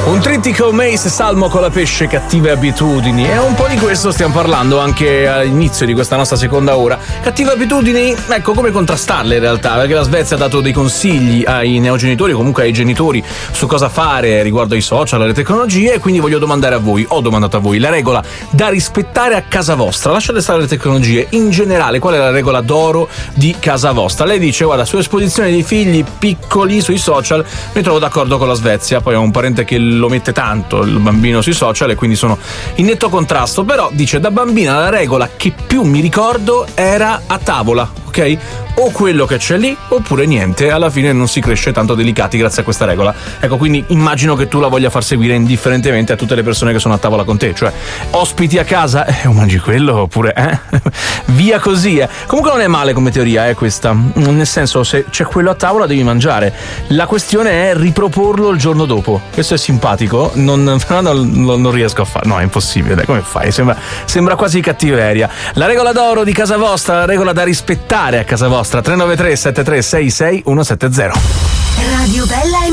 Un trittico Mace Salmo con la pesce, cattive abitudini, e un po' di questo stiamo parlando anche all'inizio di questa nostra seconda ora. Cattive abitudini, ecco, come contrastarle in realtà, perché la Svezia ha dato dei consigli ai neogenitori, comunque ai genitori, su cosa fare riguardo ai social, alle tecnologie, e quindi voglio domandare a voi, ho domandato a voi, la regola da rispettare a casa vostra, lasciate stare le tecnologie, in generale qual è la regola d'oro di casa vostra? Lei dice, guarda, sull'esposizione dei figli piccoli sui social mi trovo d'accordo con la Svezia, poi ho un parente che lo mette tanto il bambino sui social e quindi sono in netto contrasto, però dice, da bambina la regola che più mi ricordo era a tavola, ok? O quello che c'è lì oppure niente, alla fine non si cresce tanto delicati grazie a questa regola. Ecco, quindi immagino che tu la voglia far seguire indifferentemente a tutte le persone che sono a tavola con te, cioè ospiti a casa, mangi quello oppure via così. Comunque non è male come teoria, questa, nel senso, se c'è quello a tavola devi mangiare, la questione è riproporlo il giorno dopo. Questo è simpatico, non riesco a fare, no, è impossibile, dai, come fai? Sembra quasi cattiveria. La regola d'oro di casa vostra, la regola da rispettare a casa vostra, 393 73 66 170. Radio Bella